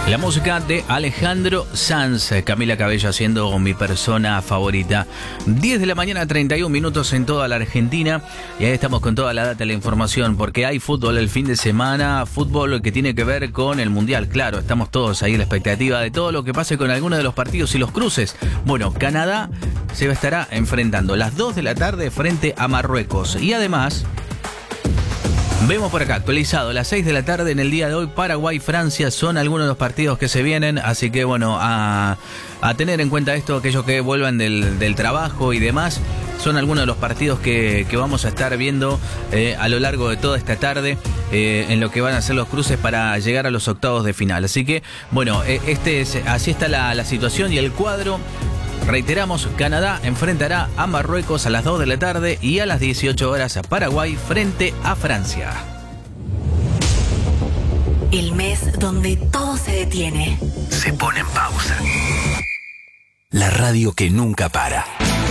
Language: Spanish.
La música de Alejandro Sanz, Camila Cabello haciendo mi persona favorita. 10 de la mañana, 31 minutos en toda la Argentina. Y ahí estamos con toda la data y la información, porque hay fútbol el fin de semana, fútbol que tiene que ver con el Mundial. Claro, estamos todos ahí en la expectativa de todo lo que pase con algunos de los partidos y los cruces. Bueno, Canadá se estará enfrentando a las 2 de la tarde frente a Marruecos. Y además, vemos por acá, actualizado, a las 6 de la tarde en el día de hoy, Paraguay-Francia son algunos de los partidos que se vienen, así que bueno, a tener en cuenta esto, aquellos que vuelvan del trabajo y demás, son algunos de los partidos que vamos a estar viendo a lo largo de toda esta tarde, en lo que van a ser los cruces para llegar a los octavos de final. Así que bueno, así está la situación y el cuadro. Reiteramos, Canadá enfrentará a Marruecos a las 2 de la tarde y a las 18 horas a Paraguay frente a Francia. El mes donde todo se detiene. Se pone en pausa. La radio que nunca para.